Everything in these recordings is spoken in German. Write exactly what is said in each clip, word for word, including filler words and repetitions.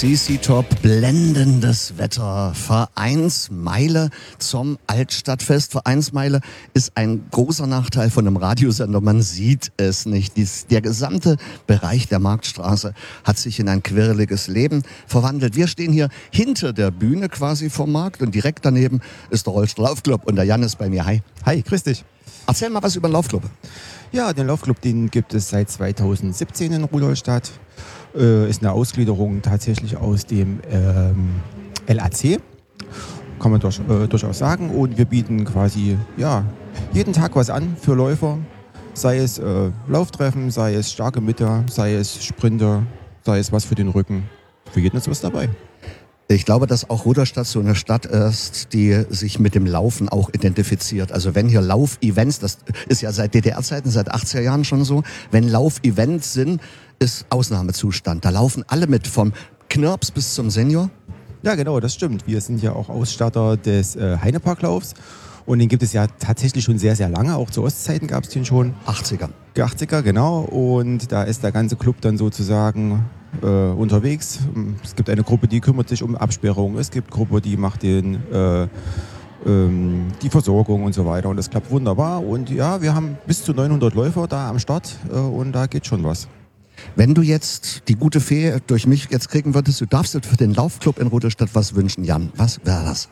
C C Top, blendendes Wetter, Vereinsmeile zum Altstadtfest. Vereinsmeile ist ein großer Nachteil von einem Radiosender, man sieht es nicht. Dies, der gesamte Bereich der Marktstraße hat sich in ein quirliges Leben verwandelt. Wir stehen hier hinter der Bühne quasi vom Markt und direkt daneben ist der Holster Laufclub und der Jan ist bei mir. Hi. Hi, grüß dich. Erzähl mal was über den Laufclub. Ja, den Laufclub, den gibt es seit zweitausendsiebzehn in Rudolstadt. Äh, ist eine Ausgliederung tatsächlich aus dem ähm, L A C, kann man durch, äh, durchaus sagen. Und wir bieten quasi ja, jeden Tag was an für Läufer. Sei es äh, Lauftreffen, sei es starke Mitter, sei es Sprinter, sei es was für den Rücken. Für jeden ist was dabei. Ich glaube, dass auch Rudolstadt so eine Stadt ist, die sich mit dem Laufen auch identifiziert. Also wenn hier Laufevents, das ist ja seit D D R-Zeiten, seit achtziger Jahren schon so, wenn Laufevents sind, ist Ausnahmezustand. Da laufen alle mit, vom Knirps bis zum Senior. Ja, genau, das stimmt. Wir sind ja auch Ausstatter des äh, Heineparklaufs. Und den gibt es ja tatsächlich schon sehr, sehr lange. Auch zu Ostzeiten gab es den schon. achtziger. achtziger, genau. Und da ist der ganze Club dann sozusagen äh, unterwegs. Es gibt eine Gruppe, die kümmert sich um Absperrung. Es gibt eine Gruppe, die macht den, äh, ähm, die Versorgung und so weiter. Und das klappt wunderbar. Und ja, wir haben bis zu neunhundert Läufer da am Start. Äh, und da geht schon was. Wenn du jetzt die gute Fee durch mich jetzt kriegen würdest, du darfst dir für den Laufclub in Rudolstadt was wünschen, Jan. Was wäre das?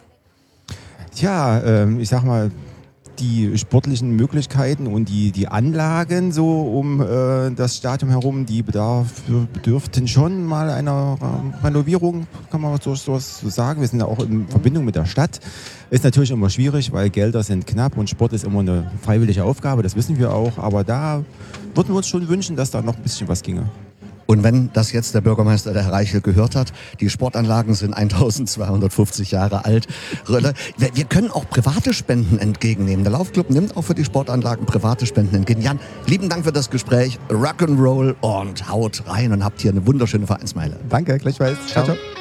Tja, ähm, ich sag mal, die sportlichen Möglichkeiten und die, die Anlagen so um äh, das Stadion herum, die bedarf, bedürften schon mal einer äh, Renovierung, kann man so, so sagen. Wir sind ja auch in Verbindung mit der Stadt. Ist natürlich immer schwierig, weil Gelder sind knapp und Sport ist immer eine freiwillige Aufgabe, das wissen wir auch. Aber da würden wir uns schon wünschen, dass da noch ein bisschen was ginge. Und wenn das jetzt der Bürgermeister, der Herr Reichel, gehört hat, die Sportanlagen sind eintausendzweihundertfufzig Jahre alt. Wir können auch private Spenden entgegennehmen. Der Laufclub nimmt auch für die Sportanlagen private Spenden entgegen. Jan, lieben Dank für das Gespräch. Rock'n'Roll und haut rein und habt hier eine wunderschöne Vereinsmeile. Danke, gleichfalls. Ciao, ciao.